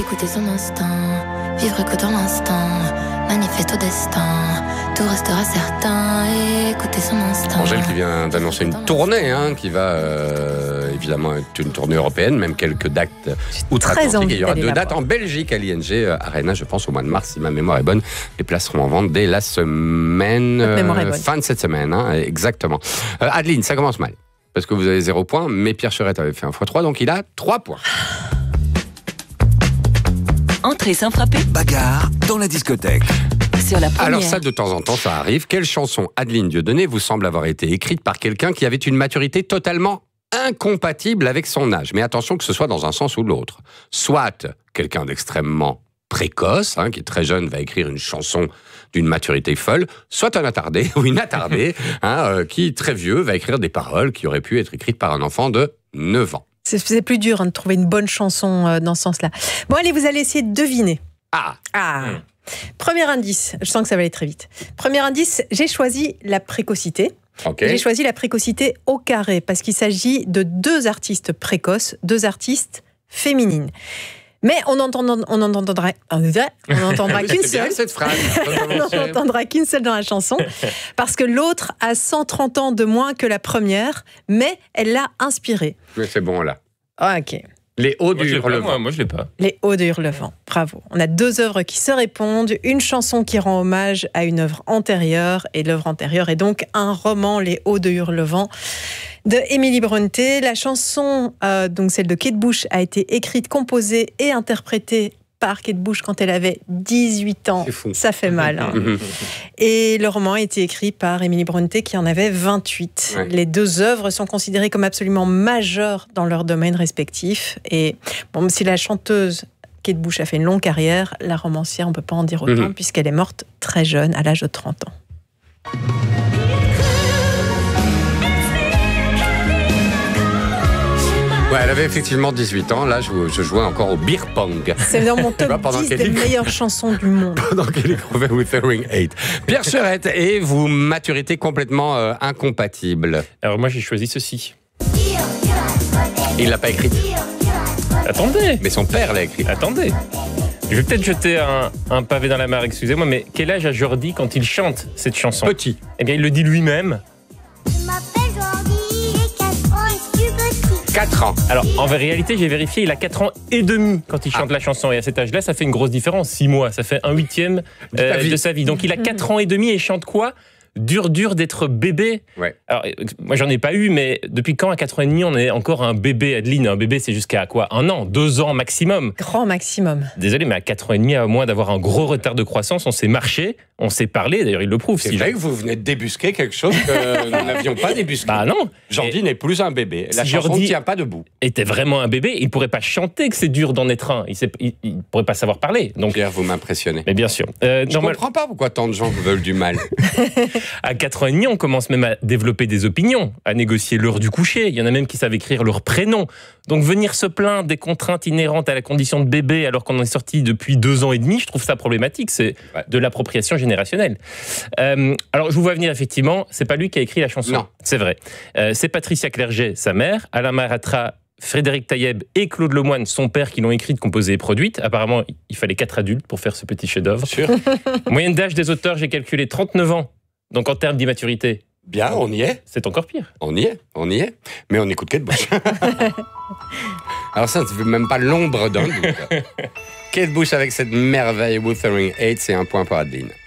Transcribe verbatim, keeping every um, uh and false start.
Écoutez son instinct, vivre que dans l'instant, manifeste au destin, tout restera certain, écoutez son instinct. Angèle qui vient d'annoncer une tournée, hein, qui va euh, évidemment être une tournée européenne, même quelques dates outre-Atlantique. Il y aura deux dates en Belgique, à l'I N G Arena, je pense au mois de mars, si ma mémoire est bonne. Les places seront en vente dès la semaine, euh, fin de cette semaine, hein, exactement. Euh, Adeline, ça commence mal, parce que vous avez zéro point, mais Pierre Cherette avait fait un fois trois, donc il a trois points. Entrée sans frapper. Bagarre dans la discothèque. Sur la première. Alors ça, de temps en temps, ça arrive. Quelle chanson, Adeline Dieudonné, vous semble avoir été écrite par quelqu'un qui avait une maturité totalement incompatible avec son âge? Mais attention que ce soit dans un sens ou l'autre. Soit quelqu'un d'extrêmement précoce, hein, qui est très jeune, va écrire une chanson d'une maturité folle, soit un attardé ou une attardée, hein, euh, qui, très vieux, va écrire des paroles qui auraient pu être écrites par un enfant de neuf ans. C'est, c'est plus dur hein, de trouver une bonne chanson euh, dans ce sens-là. Bon, allez, vous allez essayer de deviner. Ah, Ah mmh. Premier indice, je sens que ça va aller très vite. Premier indice, j'ai choisi la précocité. Okay. J'ai choisi la précocité au carré, parce qu'il s'agit de deux artistes précoces, deux artistes féminines. Mais on n'entendra, on n'entendra, on n'entendra qu'une seule. Bien cette phrase. On n'entendra qu'une seule dans la chanson, parce que l'autre a cent trente ans de moins que la première, mais elle l'a inspirée. Mais c'est bon là. Ok. Les Hauts moi, du Hurlevent. Moi, moi, je l'ai pas. Les Hauts du Hurlevent. Bravo. On a deux œuvres qui se répondent. Une chanson qui rend hommage à une œuvre antérieure, et l'œuvre antérieure est donc un roman, Les Hauts de Hurlevent, de Emily Brontë. La chanson, euh, donc celle de Kate Bush, a été écrite, composée et interprétée par Kate Bush quand elle avait dix-huit ans. C'est fou. Ça fait mal. Hein. Et le roman a été écrit par Emily Brontë qui en avait vingt-huit. Ouais. Les deux œuvres sont considérées comme absolument majeures dans leur domaine respectif. Et bon, si la chanteuse Kate Bush a fait une longue carrière, la romancière, on ne peut pas en dire autant, mm-hmm. puisqu'elle est morte très jeune, à l'âge de trente ans. Ouais, elle avait effectivement dix-huit ans. Là, je, je jouais encore au beer pong. C'est dans mon top dix des écrit... meilleures chansons du monde. Pendant qu'elle écrivait Wuthering Heights. Pierre Cherette, et vous, maturité complètement euh, incompatible. Alors moi, j'ai choisi ceci. Il l'a pas écrite. Attendez. Mais son père l'a écrite. Attendez. Je vais peut-être jeter un, un pavé dans la mare, excusez-moi, mais quel âge a Jordi quand il chante cette chanson? Petit. Eh bien, il le dit lui-même. quatre ans. Alors, en réalité, j'ai vérifié, il a quatre ans et demi quand il chante ah. la chanson. Et à cet âge-là, ça fait une grosse différence. six mois, ça fait un huitième euh, de sa vie. Donc, il a quatre ans et demi et chante quoi? Dur, dur d'être bébé. Ouais. Alors, moi, j'en ai pas eu, mais depuis quand, à quatre ans et demi, on est encore un bébé, Adeline? Un bébé, c'est jusqu'à quoi? Un an, deux ans maximum. Grand maximum. Désolé, mais à quatre ans et demi, à moins d'avoir un gros retard de croissance, on sait marcher, on sait parler. D'ailleurs, il le prouve. C'est si vrai je... que vous venez de débusquer quelque chose que nous n'avions pas débusqué. Bah non. Jordi et... n'est plus un bébé. La si chanson Jordi ne tient pas debout. Était vraiment un bébé, il pourrait pas chanter que c'est dur d'en être un. Il, sait... il... il pourrait pas savoir parler. Donc... Pierre, vous m'impressionnez. Mais bien sûr. Euh, je normal... comprends pas pourquoi tant de gens vous veulent du mal. À quatre ans et demi, on commence même à développer des opinions, à négocier l'heure du coucher. Il y en a même qui savent écrire leur prénom. Donc venir se plaindre des contraintes inhérentes à la condition de bébé alors qu'on en est sorti depuis deux ans et demi, je trouve ça problématique. C'est ouais. de l'appropriation générationnelle. Euh, alors je vous vois venir effectivement, c'est pas lui qui a écrit la chanson. Non. C'est vrai. Euh, c'est Patricia Clerget, sa mère, Alain Maratra, Frédéric Taïeb et Claude Lemoine, son père, qui l'ont écrite, composée et produite. Apparemment, il fallait quatre adultes pour faire ce petit chef-d'œuvre. Sûr. Moyenne d'âge des auteurs, j'ai calculé trente-neuf ans. Donc en termes d'immaturité, bien, on y est. C'est encore pire. On y est, on y est. Mais on écoute Kate Bush. Alors ça, ça ne fait même pas l'ombre d'un doute. Kate Bush avec cette merveille Wuthering Heights, c'est un point pour Adeline.